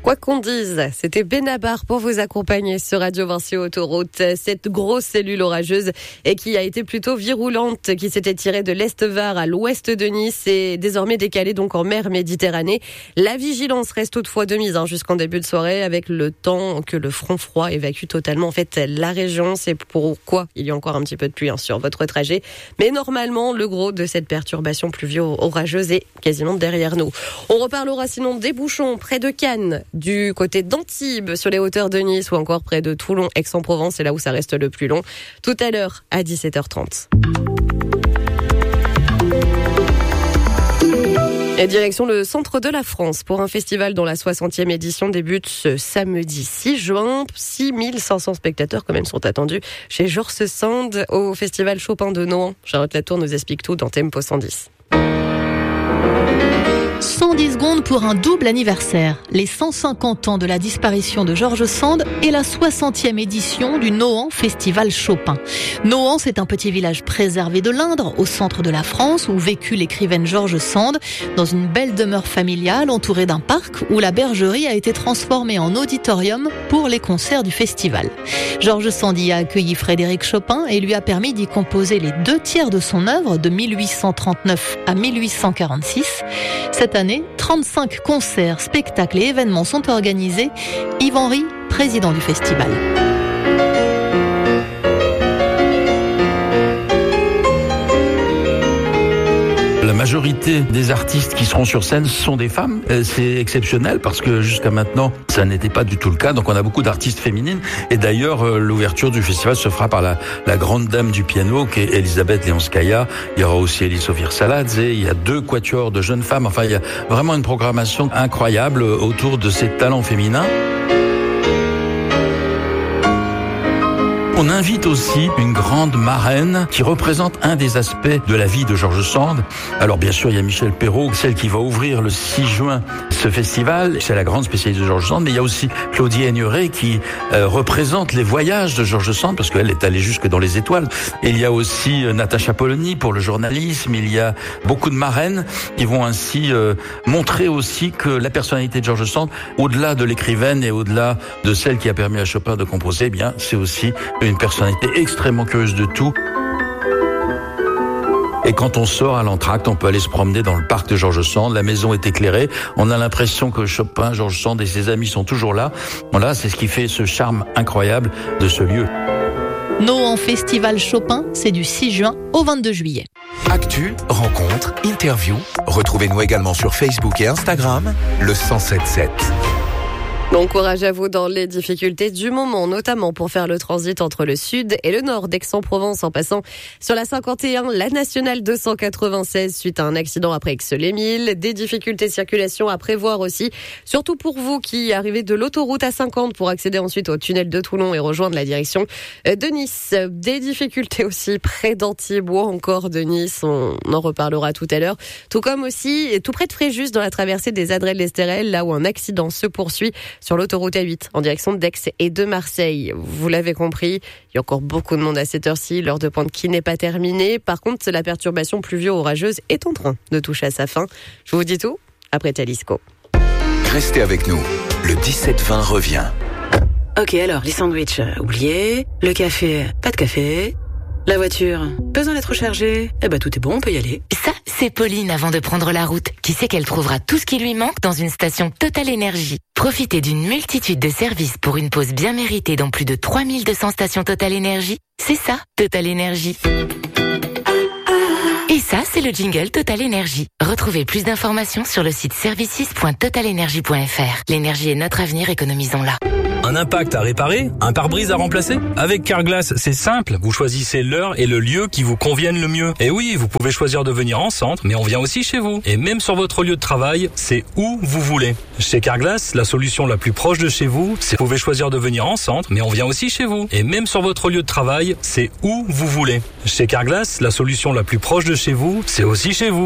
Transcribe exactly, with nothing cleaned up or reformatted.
Quoi qu'on dise, c'était Benabar pour vous accompagner sur Radio Vinci Autoroute. Cette grosse cellule orageuse et qui a été plutôt virulente, qui s'était tirée de l'Est-Var à l'ouest de Nice et désormais décalée donc en mer Méditerranée. La vigilance reste toutefois de mise hein, jusqu'en début de soirée avec le temps que le front froid évacue totalement en fait la région. C'est pourquoi il y a encore un petit peu de pluie hein, sur votre trajet. Mais normalement, le gros de cette perturbation pluvio-orageuse est quasiment derrière nous. On reparlera sinon des bouchons près de Cannes, du côté d'Antibes, sur les hauteurs de Nice ou encore près de Toulon, Aix-en-Provence, c'est là où ça reste le plus long. Tout à l'heure, à dix-sept heures trente. Et direction le centre de la France pour un festival dont la soixantième édition débute ce samedi six juin. six mille cinq cents spectateurs quand même sont attendus chez Georges Sand au festival Chopin de Nohant. Charlotte Latour nous explique tout dans Tempo cent dix. cent dix secondes pour un double anniversaire. Les cent cinquante ans de la disparition de Georges Sand et la soixantième édition du Nohant Festival Chopin. Nohant, c'est un petit village préservé de l'Indre, au centre de la France, où vécut l'écrivaine Georges Sand, dans une belle demeure familiale entourée d'un parc où la bergerie a été transformée en auditorium pour les concerts du festival. Georges Sand y a accueilli Frédéric Chopin et lui a permis d'y composer les deux tiers de son œuvre de mille huit cent trente-neuf à mille huit cent quarante-six. Cette année, trente-cinq concerts, spectacles et événements sont organisés. Yves Henry, président du festival. La majorité des artistes qui seront sur scène sont des femmes. C'est exceptionnel parce que jusqu'à maintenant, ça n'était pas du tout le cas. Donc on a beaucoup d'artistes féminines. Et d'ailleurs, l'ouverture du festival se fera par la, la grande dame du piano, qui est Elisabeth Leonskaya. Il y aura aussi Elisofir Virsaladze. Il y a deux quatuors de jeunes femmes. Enfin, il y a vraiment une programmation incroyable autour de ces talents féminins. On invite aussi une grande marraine qui représente un des aspects de la vie de Georges Sand. Alors bien sûr, il y a Michel Perrault, celle qui va ouvrir le six juin ce festival. C'est la grande spécialiste de Georges Sand. Mais il y a aussi Claudie Aigneret qui euh, représente les voyages de Georges Sand parce qu'elle est allée jusque dans les étoiles. Et il y a aussi euh, Natacha Polony pour le journalisme. Il y a beaucoup de marraines qui vont ainsi euh, montrer aussi que la personnalité de Georges Sand, au-delà de l'écrivaine et au-delà de celle qui a permis à Chopin de composer, eh bien c'est aussi une personnalité extrêmement curieuse de tout. Et quand on sort à l'entracte, on peut aller se promener dans le parc de Georges Sand. La maison est éclairée. On a l'impression que Chopin, Georges Sand et ses amis sont toujours là. Voilà, c'est ce qui fait ce charme incroyable de ce lieu. Nohant Festival Chopin, c'est du six juin au vingt-deux juillet. Actu, rencontres, interviews. Retrouvez-nous également sur Facebook et Instagram, le cent sept sept. Bon courage à vous dans les difficultés du moment, notamment pour faire le transit entre le sud et le nord d'Aix-en-Provence en passant sur la cinquante et un, la nationale deux cent quatre-vingt-seize suite à un accident après Aix-les-Milles. Des difficultés de circulation à prévoir aussi, surtout pour vous qui arrivez de l'autoroute A cinquante pour accéder ensuite au tunnel de Toulon et rejoindre la direction de Nice. Des difficultés aussi près d'Antibes ou encore de Nice, on en reparlera tout à l'heure. Tout comme aussi tout près de Fréjus dans la traversée des Adrets-de-l'Estérel, là où un accident se poursuit sur l'autoroute A huit en direction d'Aix et de Marseille. Vous l'avez compris, il y a encore beaucoup de monde à cette heure-ci, l'heure de pointe qui n'est pas terminée. Par contre, la perturbation pluvio-orageuse est en train de toucher à sa fin. Je vous dis tout après Talisco. Restez avec nous, le dix-sept vingt revient. Ok, alors, les sandwichs, euh, oubliés. Le café, pas de café. La voiture, besoin d'être rechargée. Eh ben, tout est bon, on peut y aller. Ça, c'est Pauline avant de prendre la route, qui sait qu'elle trouvera tout ce qui lui manque dans une station Total Énergie. Profitez d'une multitude de services pour une pause bien méritée dans plus de trois mille deux cents stations Total Énergie. C'est ça, Total Énergie. Et ça, c'est le jingle Total Énergie. Retrouvez plus d'informations sur le site services point total énergie point f r. L'énergie est notre avenir, économisons-la. Un impact à réparer? Un pare-brise à remplacer? Avec Carglass, c'est simple. Vous choisissez l'heure et le lieu qui vous conviennent le mieux. Et oui, vous pouvez choisir de venir en centre, mais on vient aussi chez vous. Et même sur votre lieu de travail, c'est où vous voulez. Chez Carglass, la solution la plus proche de chez vous, c'est vous pouvez choisir de venir en centre, mais on vient aussi chez vous. Et même sur votre lieu de travail, c'est où vous voulez. Chez Carglass, la solution la plus proche de chez vous, c'est aussi chez vous.